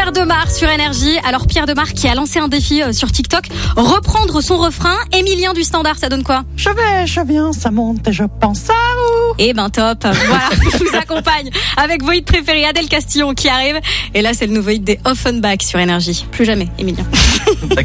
Pierre Demar sur Énergie. Alors Pierre Demar qui a lancé un défi sur TikTok, reprendre son refrain. Emilien du Standard, ça donne quoi? Je viens, ça monte et je pense à vous. Eh ben top, voilà, je vous accompagne avec vos hits préférés, Adèle Castillon qui arrive. Et là c'est le nouveau hit des Offenbach sur Énergie. Plus jamais, Emilien.